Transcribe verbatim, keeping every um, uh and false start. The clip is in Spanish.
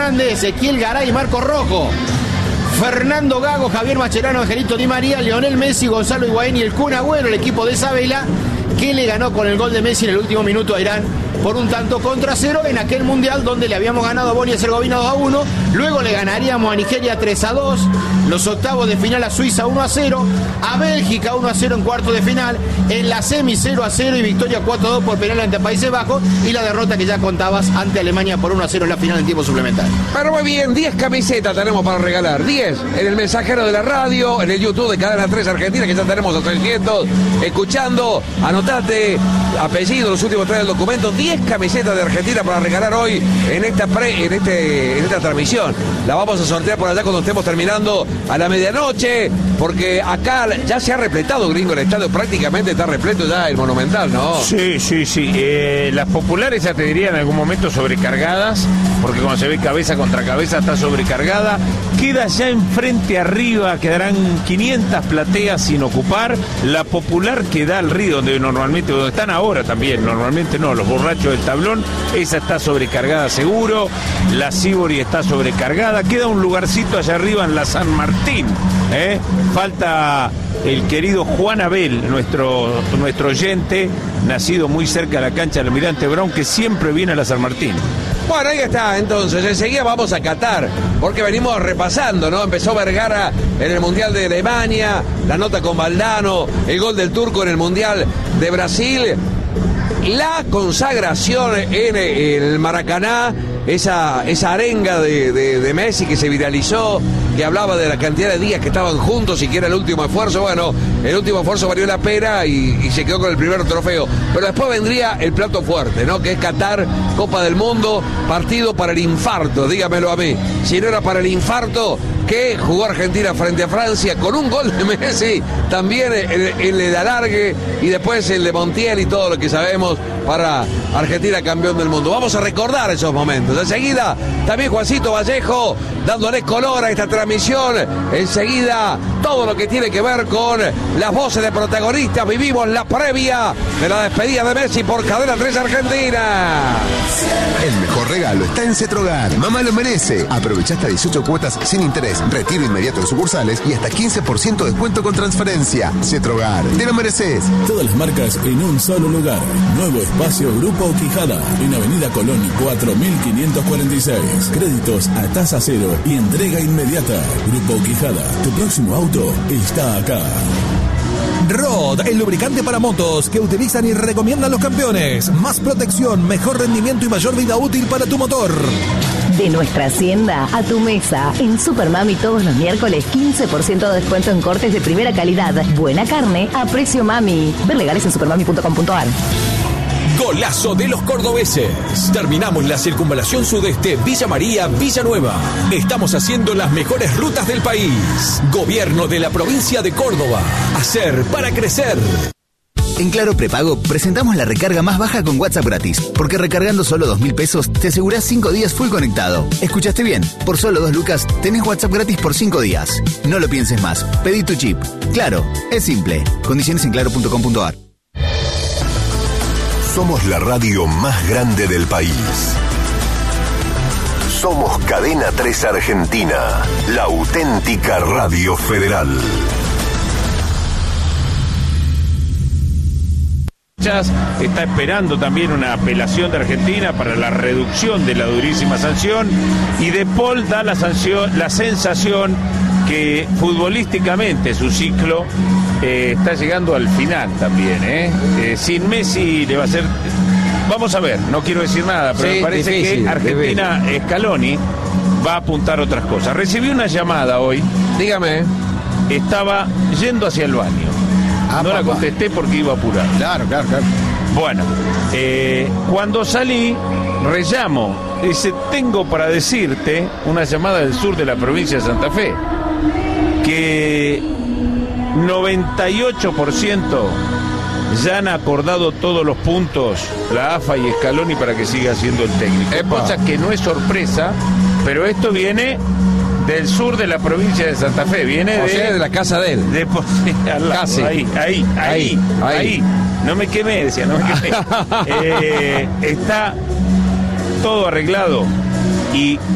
Fernández, Ezequiel Garay y Marco Rojo. Fernando Gago, Javier Mascherano, Angelito Di María, Lionel Messi, Gonzalo Higuaín y el Kun Agüero, el equipo de Isabela, que le ganó con el gol de Messi en el último minuto a Irán por un tanto contra cero en aquel mundial donde le habíamos ganado a Bosnia y Herzegovina dos a uno, luego le ganaríamos a Nigeria tres a dos, los octavos de final a Suiza uno a cero, a Bélgica uno a cero en cuartos de final, en la semi cero a cero y victoria cuatro a dos por penal ante Países Bajos, y la derrota que ya contabas ante Alemania por uno a cero en la final en tiempo suplementario. Pero muy bien, diez camisetas tenemos para regalar, diez en el mensajero de la radio, en el YouTube de Cadena tres Argentina, que ya tenemos a trescientos escuchando. Anotate apellido, los últimos tres del documento, diez camisetas de Argentina para regalar hoy en esta pre, en este en esta transmisión. La vamos a sortear por allá cuando estemos terminando a la medianoche, porque acá ya se ha repletado, gringo, el estadio prácticamente está repleto ya el Monumental, ¿no? Sí, sí, sí. Eh, las populares ya te diría en algún momento sobrecargadas, porque cuando se ve cabeza contra cabeza está sobrecargada. Queda ya enfrente arriba, quedarán quinientas plateas sin ocupar. La popular que da al río, donde normalmente, donde están ahora también, normalmente no, los borrachos del tablón, esa está sobrecargada seguro. La Sibori está sobrecargada. Queda un lugarcito allá arriba en la San Martín, ¿eh? Falta el querido Juan Abel, nuestro, nuestro oyente, nacido muy cerca de la cancha del Almirante Brown, que siempre viene a la San Martín. Bueno, ahí está, entonces, enseguida vamos a Qatar, porque venimos repasando, ¿no? Empezó Vergara en el Mundial de Alemania, la nota con Valdano, el gol del turco en el Mundial de Brasil, la consagración en el Maracaná, esa, esa arenga de, de, de Messi que se viralizó, que hablaba de la cantidad de días que estaban juntos y que era el último esfuerzo. Bueno, el último esfuerzo valió la pena y, y se quedó con el primer trofeo. Pero después vendría el plato fuerte, ¿no? Que es Qatar, Copa del Mundo, partido para el infarto, dígamelo a mí. Si no era para el infarto, que jugó Argentina frente a Francia con un gol de Messi, también el, el de alargue y después el de Montiel y todo lo que sabemos para Argentina campeón del mundo. Vamos a recordar esos momentos. Enseguida también Juancito Vallejo dándole color a esta transmisión. Enseguida todo lo que tiene que ver con las voces de protagonistas. Vivimos la previa de la despedida de Messi por Cadena tres Argentina. El mejor regalo está en Cetrogar. Mamá lo merece. Aprovecha hasta dieciocho cuotas sin interés, retiro inmediato en sucursales y hasta quince por ciento de descuento con transferencia. Cetrogar, te lo mereces. Todas las marcas en un solo lugar. Nuevo espacio Grupo Quijada en Avenida Colón cuatro mil quinientos cuarenta y seis. Créditos a tasa cero y entrega inmediata. Grupo Quijada, tu próximo auto está acá. Rod, el lubricante para motos que utilizan y recomiendan los campeones. Más protección, mejor rendimiento y mayor vida útil para tu motor. De nuestra hacienda a tu mesa. En Supermami todos los miércoles quince por ciento de descuento en cortes de primera calidad. Buena carne a precio mami. Ver legales en supermami punto com punto ar. Golazo de los cordobeses. Terminamos la circunvalación sudeste Villa María, Villanueva. Estamos haciendo las mejores rutas del país. Gobierno de la provincia de Córdoba. Hacer para crecer. En Claro Prepago presentamos la recarga más baja con WhatsApp gratis, porque recargando solo dos mil pesos te asegurás cinco días full conectado. ¿Escuchaste bien? Por solo dos lucas tenés WhatsApp gratis por cinco días. No lo pienses más. Pedí tu chip. Claro, es simple. Condiciones en claro punto com punto ar. Somos la radio más grande del país. Somos Cadena tres Argentina, la auténtica radio federal. Está esperando también una apelación de Argentina para la reducción de la durísima sanción, y De Paul da la sanción, la sensación que futbolísticamente su ciclo eh, está llegando al final también, ¿eh? Eh, sin Messi le va a ser... Vamos a ver, no quiero decir nada, pero sí, me parece difícil, que Argentina, difícil. Scaloni va a apuntar otras cosas. Recibí una llamada hoy. Dígame. Estaba yendo hacia el baño. Ah, no papá. La contesté porque iba a apurar. Claro, claro, claro. Bueno, eh, cuando salí, rellamo. Dice, tengo para decirte, una llamada del sur de la provincia de Santa Fe, que noventa y ocho por ciento ya han acordado todos los puntos la A F A y Scaloni para que siga siendo el técnico. Es cosa que no es sorpresa, pero esto viene del sur de la provincia de Santa Fe, viene o de, sea, de la casa de él. De, al lado, Casi. Ahí, ahí, ahí, ahí, ahí, ahí. No me quemé, decía, no me quemé. eh, está todo arreglado y